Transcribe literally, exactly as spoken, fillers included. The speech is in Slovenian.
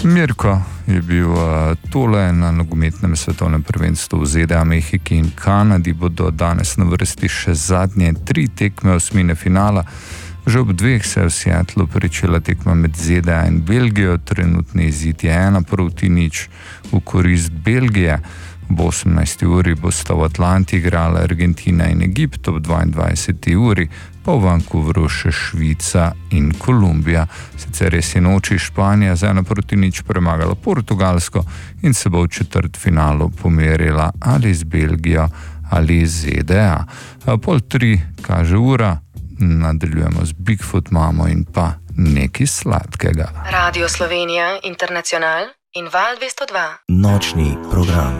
Mirko je bil uh, tole na nogometnem svetovnem prvenstvu v Z D A, Mehiki in Kanadi. Bodo danes na vrsti še zadnje tri tekme osmine finala. Že ob dveh se je v Seattlu pričela tekma med Z D A in Belgijo. Trenutni izid je ena proti nič v korist Belgije. Ob osemnajsti uri bosta v Atlanti igrala Argentina in Egipt, ob dvaindvajseti uri pa v Vancouveru še Švica in Kolumbija. Sicer je sinoči Španija z ena proti nič premagala Portugalsko in se bo v četrtfinalu pomerila ali z Belgijo ali Z D A. Pol tri kaže ura, nadaljujemo z Bigfoot mamo in pa nekaj sladkega. Radio Slovenija Internacional in Val dvesto dva. Nočni program.